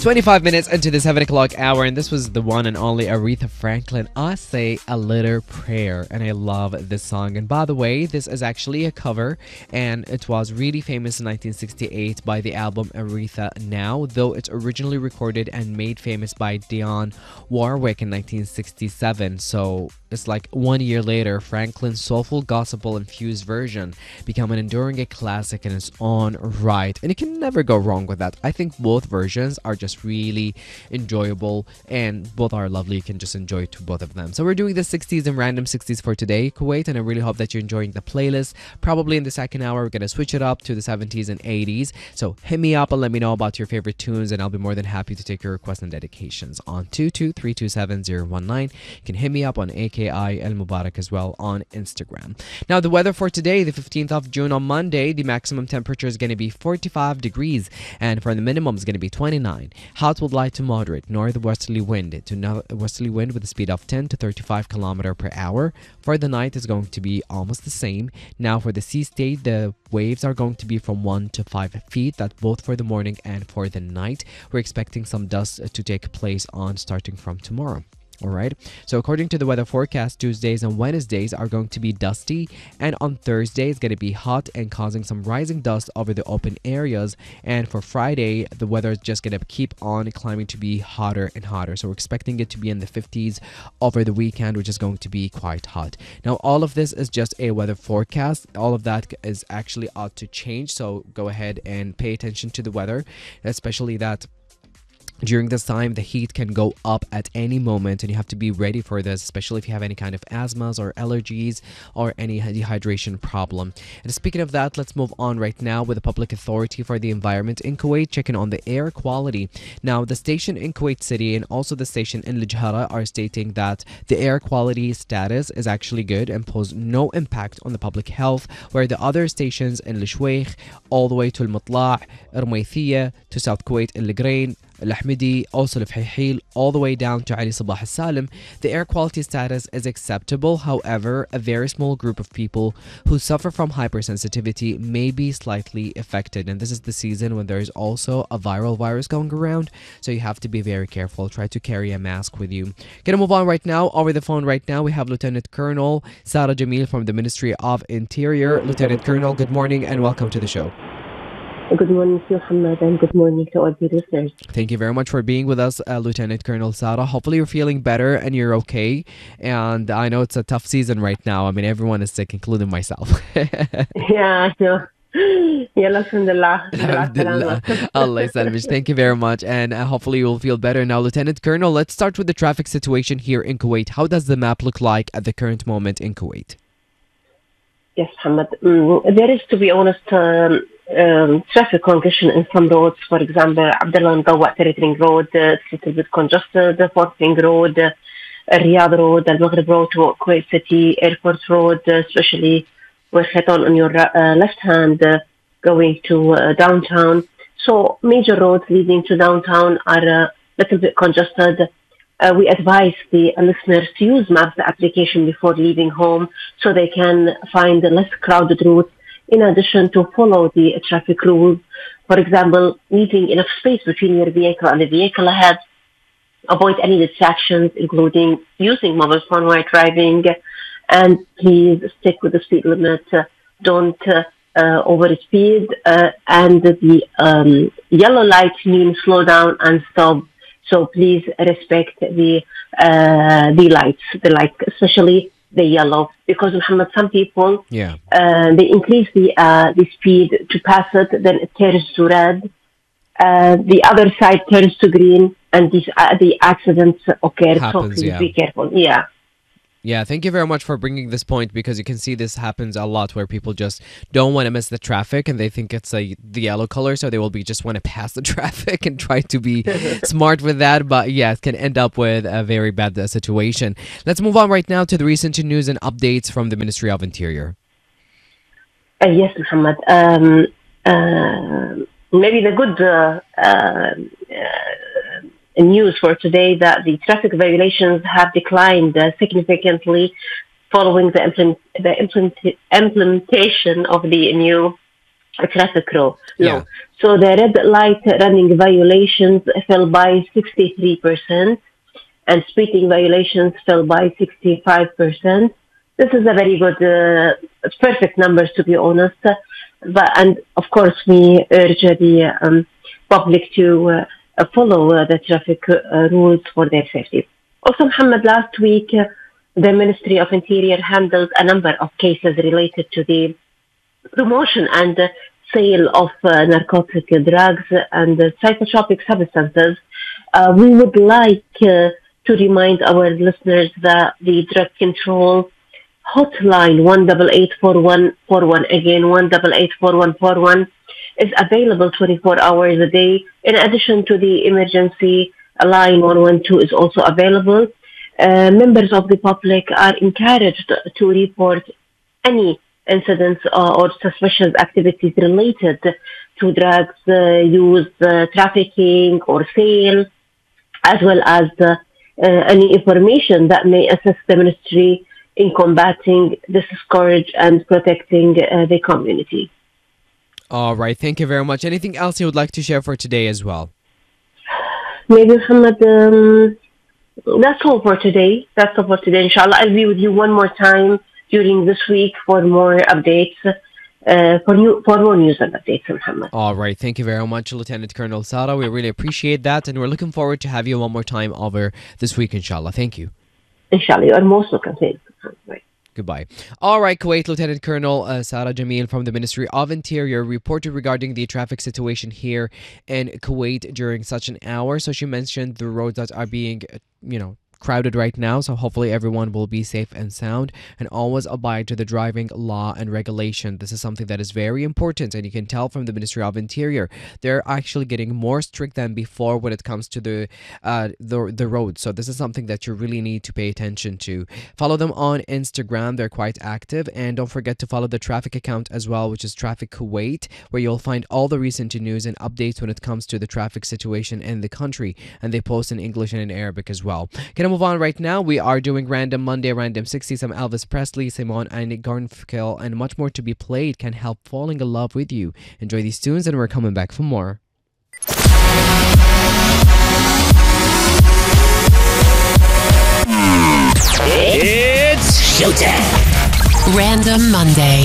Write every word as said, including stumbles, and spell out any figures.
twenty-five minutes into the seven o'clock hour, and this was the one and only Aretha Franklin. I Say a Little Prayer, and I love this song. And by the way, this is actually a cover, and it was really famous in nineteen sixty-eight by the album Aretha Now, though it's originally recorded and made famous by Dionne Warwick in nineteen sixty-seven. So it's like one year later, Franklin's soulful gospel-infused version became an enduring classic in its own right, and you can never go wrong with that. I think both versions are just really enjoyable, and both are lovely. You can just enjoy to both of them. So we're doing the sixties and random sixties for today, Kuwait, and I really hope that you're enjoying the playlist. Probably in the second hour, we're going to switch it up to the seventies and eighties. So hit me up and let me know about your favorite tunes, and I'll be more than happy to take your requests and dedications on two two three two seven zero one nine. You can hit me up on A K I El Mubarak as well on Instagram. Now, the weather for today, the fifteenth of June on Monday, the maximum temperature is going to be forty-five degrees, and for the minimum is going to be twenty-nine. Hot with light to moderate northwesterly wind to northwesterly wind with a speed of ten to thirty-five kilometers per hour. For the night is going to be almost the same. Now for the sea state, the waves are going to be from one to five feet. That's both for the morning and for the night. We're expecting some dust to take place on starting from tomorrow. Alright, so according to the weather forecast, Tuesdays and Wednesdays are going to be dusty, and on Thursday it's going to be hot and causing some rising dust over the open areas. And for Friday, the weather is just going to keep on climbing to be hotter and hotter. So we're expecting it to be in the fifties over the weekend, which is going to be quite hot. Now, all of this is just a weather forecast. All of that is actually ought to change. So go ahead and pay attention to the weather, especially that during this time, the heat can go up at any moment, and you have to be ready for this, especially if you have any kind of asthmas or allergies or any dehydration problem. And speaking of that, let's move on right now with the Public Authority for the Environment in Kuwait checking on the air quality. Now, the station in Kuwait City and also the station in Lijhara are stating that the air quality status is actually good and pose no impact on the public health, where the other stations in Lishweikh all the way to Al-Matla', Rumaythiyah, to South Kuwait, Al-Grain, Al-Ahmadi, also Al-Fahihil, all the way down to Ali Sabah Al-Salim, the air quality status is acceptable. However, a very small group of people who suffer from hypersensitivity may be slightly affected, and this is the season when there is also a viral virus going around, so you have to be very careful. Try to carry a mask with you. Gonna move on right now. Over the phone right now, we have Lieutenant Colonel Sarah Jamil from the Ministry of Interior. Lieutenant Colonel, good morning and welcome to the show. Good morning to you, Hamad, and good morning to all the listeners. Thank you very much for being with us, uh, Lieutenant Colonel Sarah. Hopefully you're feeling better and you're okay. And I know it's a tough season right now. I mean, everyone is sick, including myself. Yeah, I know. Yalla, alhamdulillah. Alhamdulillah. Allah Salmish. Thank you very much. And uh, hopefully you'll feel better. Now, Lieutenant Colonel, let's start with the traffic situation here in Kuwait. How does the map look like at the current moment in Kuwait? Yes, Hamad. Mm, there is, to be honest, um, um, traffic congestion in some roads. For example, Abdullah Mdawat Third Ring Road, uh, it's a little bit congested. The Fourth Ring Road, uh, Riyadh Road, Al Maghrib Road to Kuwait City, Airport Road, uh, especially where Khaton on your uh, left hand uh, going to uh, downtown. So major roads leading to downtown are a uh, little bit congested. Uh, we advise the uh, listeners to use Maps application before leaving home so they can find a less crowded routes, in addition to follow the uh, traffic rules. For example, leaving enough space between your vehicle and the vehicle ahead. Avoid any distractions, including using mobile phone while driving. And please stick with the speed limit. Uh, don't uh, uh, overspeed. Uh, and the um, yellow light means slow down and stop. So please respect the uh, the lights, the light, especially the yellow, because Muhammad, some people yeah uh, they increase the uh, the speed to pass it, then it turns to red. Uh, the other side turns to green, and these uh, the accidents occur. Happens, so please yeah. be careful. Yeah. Yeah, thank you very much for bringing this point, because you can see this happens a lot where people just don't want to miss the traffic and they think it's a, the yellow color, so they will be just want to pass the traffic and try to be smart with that. But yeah, it can end up with a very bad uh, situation. Let's move on right now to the recent news and updates from the Ministry of Interior. Uh, yes, Muhammad. Um, uh, maybe the good uh, uh, uh, news for today that the traffic violations have declined uh, significantly following the, implement, the implement, implementation of the new a traffic law. Yeah. So the red light running violations fell by sixty-three percent and speeding violations fell by sixty-five percent. This is a very good, uh, perfect numbers to be honest. But, and of course we urge the um, public to uh, follow uh, the traffic uh, rules for their safety. Also, Mohammed, last week uh, the Ministry of Interior handled a number of cases related to the promotion and uh, sale of uh, narcotic drugs and uh, psychotropic substances. Uh, we would like uh, to remind our listeners that the drug control hotline one eight eight four one four one, again one eight eight four one four one, is available twenty-four hours a day. In addition to the emergency line one one two is also available. Uh, members of the public are encouraged to report any incidents uh, or suspicious activities related to drugs uh, use, uh, trafficking or sale, as well as uh, uh, any information that may assist the ministry in combating this scourge and protecting uh, the community. All right. Thank you very much. Anything else you would like to share for today as well? Maybe, Muhammad, um, that's all for today. That's all for today. Inshallah, I'll be with you one more time during this week for more updates, uh, for new, for more news and updates, Muhammad. All right. Thank you very much, Lieutenant Colonel Sara. We really appreciate that, and we're looking forward to have you one more time over this week, inshallah. Thank you. Inshallah, you are most welcome. Right. Goodbye. All right, Kuwait Lieutenant Colonel uh, Sara Jamil from the Ministry of Interior reported regarding the traffic situation here in Kuwait during such an hour. So she mentioned the roads that are being, uh, you know, crowded right now, so hopefully everyone will be safe and sound and always abide to the driving law and regulation. This is something that is very important, and you can tell from the Ministry of Interior they're actually getting more strict than before when it comes to the uh the, the roads. So this is something that you really need to pay attention to. Follow them on Instagram, they're quite active, and don't forget to follow the traffic account as well, which is Traffic Kuwait, where you'll find all the recent news and updates when it comes to the traffic situation in the country, and they post in English and in Arabic as well. Can I move on right now? We are doing Random Monday, Random sixty, some Elvis Presley, Simon and Garfunkel, and much more to be played. Can help falling in love with you. Enjoy these tunes, and we're coming back for more. It's showtime. Random Monday.